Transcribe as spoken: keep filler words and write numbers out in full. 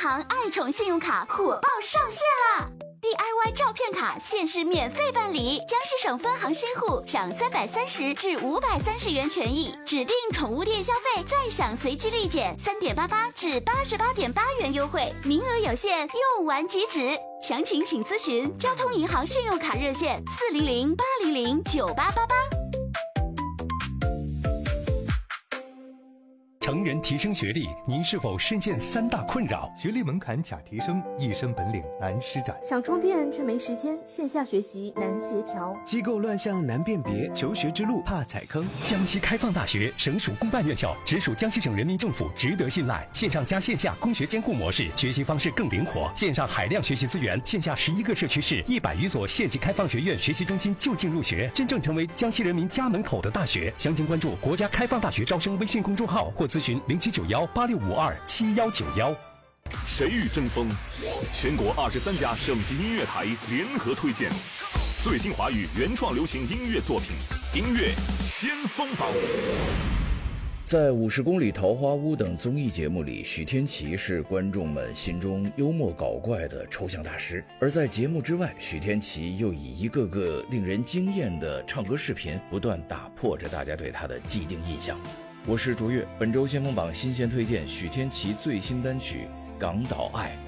行爱宠信用卡火爆上线啦！ D I Y 照片卡限时免费办理，江西省分行新户享三百三十至五百三十元权益，指定宠物店消费再享随机立减三点八八至八十八点八元优惠，名额有限，用完即止。详情请咨询交通银行信用卡热线四零零八零零九八八八。 成人提升学历，您是否深陷三大困扰？ 学历门槛假提升，一身本领难施展。 想充电却没时间，线下学习难协调。 机构乱象难辨别，求学之路怕踩坑。 江西开放大学省属公办院校，直属江西省人民政府，值得信赖。线上加线下工学兼顾模式，学习方式更灵活。线上海量学习资源，线下十一个社区市，一百余所县级开放学院学习中心就近入学，真正成为江西人民家门口的大学。详情关注国家开放大学招生微信公众号或咨询零七九幺八六五二七幺九幺。 谁与争锋？全国二十三家省级音乐台联合推荐最新华语原创流行音乐作品《音乐先锋榜》。 在《五十公里桃花坞》等综艺节目里，许天琪是观众们心中幽默搞怪的抽象大师；而在节目之外，许天琪又以一个个令人惊艳的唱歌视频，不断打破着大家对他的既定印象。我是卓越，本周先锋榜新鲜推荐许天琪最新单曲《港岛爱》。